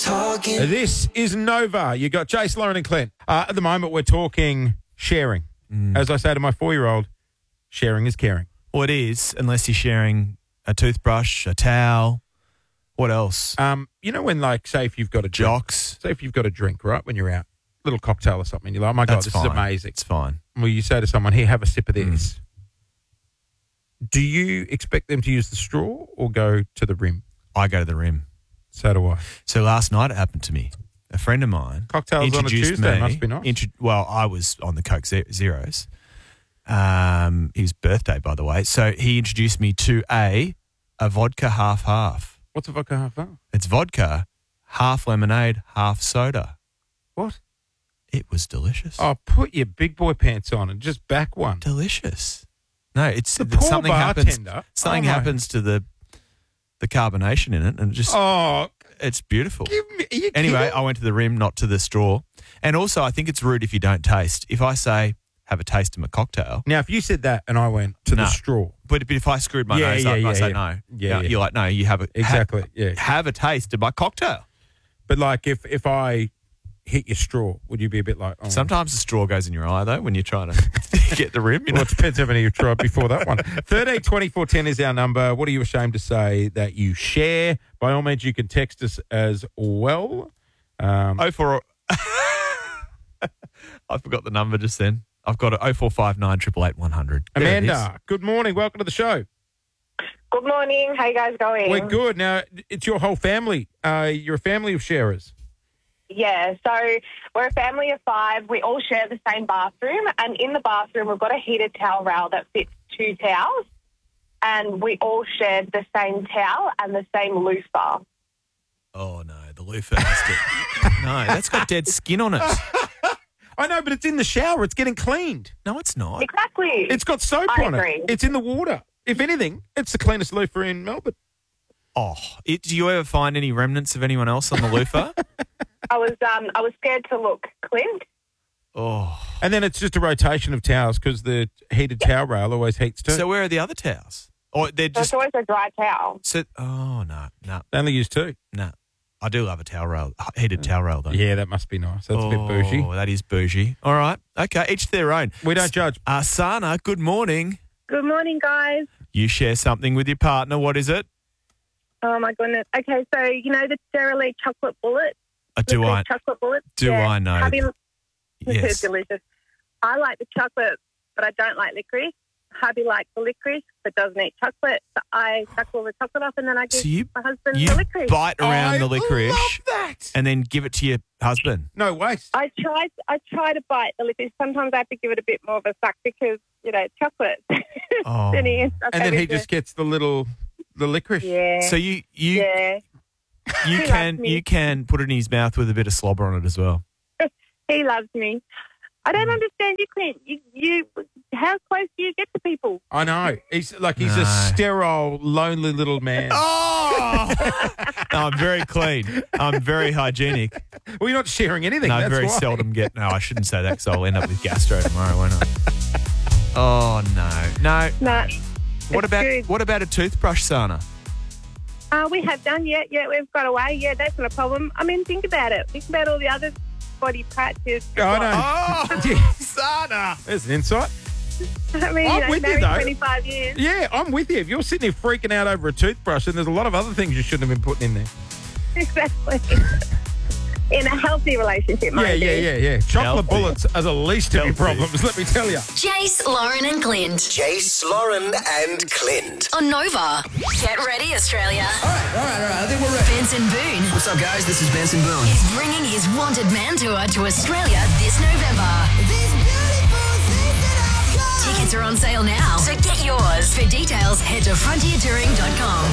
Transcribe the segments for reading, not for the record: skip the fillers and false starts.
This is Nova. You got Jace, Lauren and Clint. At the moment, we're talking sharing. As I say to my 4-year-old, sharing is caring. Well, it is, unless you're sharing a toothbrush, a towel. What else? You know when, like, say if you've got a drink, Jocks. say if you've got a drink, right, when you're out, little cocktail or something, you're like, oh my God, That's this fine. is amazing. It's fine. Well, you say to someone, here, have a sip of this. Do you expect them to use the straw or go to the rim? I go to the rim. So do I. So last night it happened to me. A friend of mine Cocktails on a introduced Tuesday me, must be nice. Well, I was on the Coke Zeros. His birthday, by the way. So he introduced me to a vodka half-half. What's a vodka half-half? It's vodka, half lemonade, half soda. What? It was delicious. Oh, put your big boy pants on and just back one. Delicious. No, it's The poor something happens. bartender. Something Oh, my- happens to the carbonation in it, and just it's beautiful. Are you Anyway, kidding? I went to the rim, not to the straw. And also, I think it's rude if you don't taste. If I say, have a taste of my cocktail, Now, if you said that and I went to No. the straw. but if I screwed my Yeah, nose yeah, up and I yeah, say yeah. no, Yeah, yeah. you're like, no, you have a Exactly, yeah. have a taste of my cocktail. But, like, if I hit your straw, would you be a bit like, oh. Sometimes the straw goes in your eye, though, when you're trying to get the rim. You know? Well, it depends how many you've tried before that one. 13 24 10 is our number. What are you ashamed to say that you share? By all means, you can text us as well. I forgot the number just then. I've got it 0459 888 100. There it is. Amanda, good morning. Welcome to the show. Good morning. How you guys going? We're good. Now, it's your whole family. You're a family of sharers. Yeah, so we're a family of 5. We all share the same bathroom, and in the bathroom we've got a heated towel rail that fits 2 towels, and we all share the same towel and the same loofah. Oh, no, the loofah has to... No, that's got dead skin on it. I know, but it's in the shower. It's getting cleaned. No, it's not. Exactly. It's got soap I on agree. it. It's in the water. If anything, it's the cleanest loofah in Melbourne. Oh, do you ever find any remnants of anyone else on the loofah? I was scared to look, Clint. Oh. And then it's just a rotation of towels because the heated towel rail always heats too. So where are the other towels? Or they're So it's just... always a dry towel. So, oh, no. They only use 2. I do love a towel rail, heated towel rail, though. Yeah, that must be nice. That's a bit bougie. Oh, that is bougie. All right. Okay, each to their own. We don't judge. Sana, good morning. Good morning, guys. You share something with your partner. What is it? Oh, my goodness. Okay, so you know the Sara Lee chocolate bullet? Do I? Chocolate bullet? Do I know? Hubby, Yes. It's delicious. I like the chocolate, but I don't like licorice. Hubby likes the licorice, but doesn't eat chocolate. So I suck all the chocolate off, and then I give So you my husband you the licorice. bite around the I licorice love that. and then give it to your husband. No waste. I try to bite the licorice. Sometimes I have to give it a bit more of a suck because, you know, chocolate. Oh. Then he ends up And then he having just gets the licorice. Yeah. So you yeah. you He can loves me. you can put it in his mouth with a bit of slobber on it as well. He loves me. I don't understand you, Clint. You how close do you get to people? I know. He's No. a sterile, lonely little man. Oh, no, I'm very clean. I'm very hygienic. Well, you're not sharing anything. No, I that's very why. seldom get. No, I shouldn't say that because I'll end up with gastro tomorrow, won't I? Oh no. No. What about a toothbrush, Sana? We have done, yeah, we've got away. Yeah, that's not a problem. I mean, think about it. Think about all the other body practice. I know. Oh, Sana. There's an insight. I mean, I'm with you, married though. 25 years. Yeah, I'm with you. If you're sitting here freaking out over a toothbrush, then there's a lot of other things you shouldn't have been putting in there. Exactly. In a healthy relationship, mind you. Yeah. Chocolate Healthy. bullets are the least of your Healthy. problems, let me tell you. Jace, Lauren and Clint Jace, Lauren, and Clint. on Nova. Get ready, Australia. All right. I think we're ready. Benson Boone What's up, guys? This is Benson Boone. is bringing his Wanted Man Tour to Australia this November. Tickets are on sale now, so get yours. For details, head to frontiertouring.com.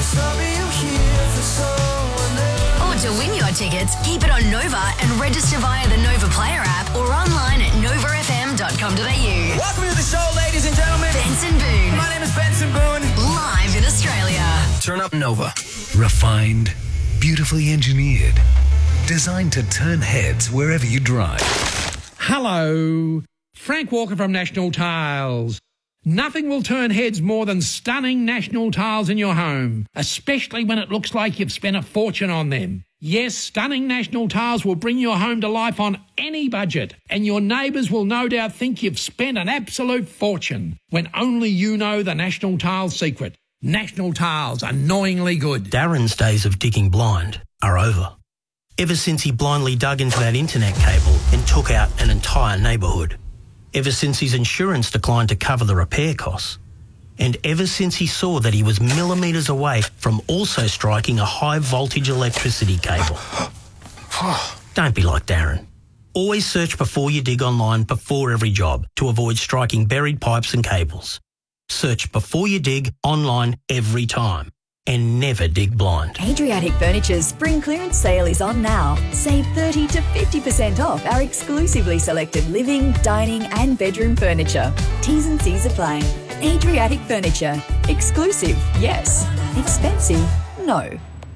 Or to win your tickets, keep it on Nova and register via the Nova Player app or online at novafm.com.au. Welcome to the show, ladies and gentlemen. Benson Boone, My name is Benson Boone. live in Australia. Turn up Nova. Refined, beautifully engineered, designed to turn heads wherever you drive. Hello, Frank Walker from National Tiles. Nothing will turn heads more than stunning National Tiles in your home, especially when it looks like you've spent a fortune on them. Yes, stunning national tiles will bring your home to life on any budget, and your neighbours will no doubt think you've spent an absolute fortune when only you know the National Tiles secret. National Tiles, annoyingly good. Darren's days of digging blind are over. Ever since he blindly dug into that internet cable and took out an entire neighbourhood. Ever since his insurance declined to cover the repair costs. And ever since he saw that he was millimetres away from also striking a high voltage electricity cable. Don't be like Darren. Always search before you dig online before every job to avoid striking buried pipes and cables. Search before you dig online every time. And never dig blind. Adriatic Furniture's spring clearance sale is on now. Save 30 to 50% off our exclusively selected living, dining and bedroom furniture. T's and C's apply. Adriatic Furniture. Exclusive, yes. Expensive, no.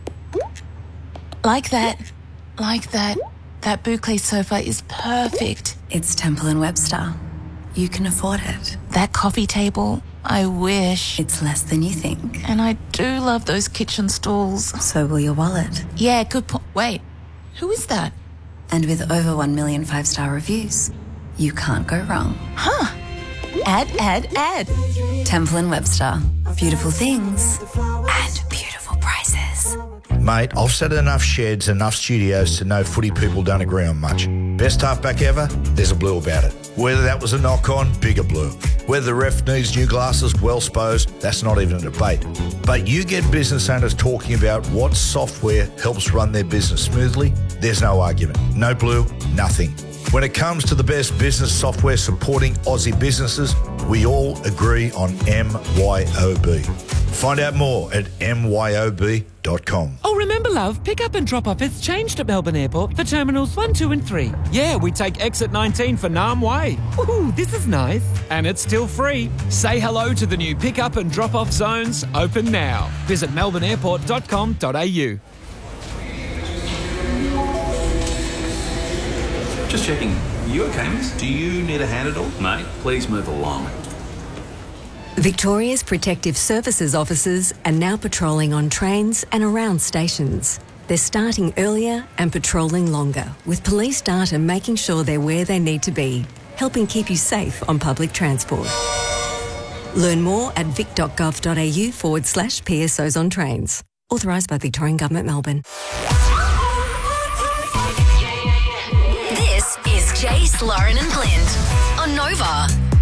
Like that. That boucle sofa is perfect. It's Temple & Webster. You can afford it. That coffee table, I wish. It's less than you think. And I do love those kitchen stools. So will your wallet. Yeah, good point. Wait, who is that? And with over 1 million 5-star reviews, you can't go wrong. Huh. Add. Temple & Webster. Beautiful things and beautiful prices. Mate, I've sat at enough sheds, enough studios to know footy people don't agree on much. Best halfback ever? There's a blue about it. Whether that was a knock-on, bigger blue. Whether the ref needs new glasses, well supposed, that's not even a debate. But you get business owners talking about what software helps run their business smoothly, there's no argument. No blue, nothing. When it comes to the best business software supporting Aussie businesses, we all agree on MYOB. Find out more at myob.com. Oh, remember, love, pick up and drop off has changed at Melbourne Airport for Terminals 1, 2 and 3. Yeah, we take exit 19 for Nam Way. Woohoo, this is nice. And it's still free. Say hello to the new pick up and drop off zones, open now. Visit melbourneairport.com.au. Just checking. You okay, miss? Do you need a hand at all? Mate, please move along. Victoria's Protective Services officers are now patrolling on trains and around stations. They're starting earlier and patrolling longer, with police data making sure they're where they need to be, helping keep you safe on public transport. Learn more at vic.gov.au/PSOs on trains. Authorised by Victorian Government, Melbourne. This is Jace, Lauren and Clint on Nova.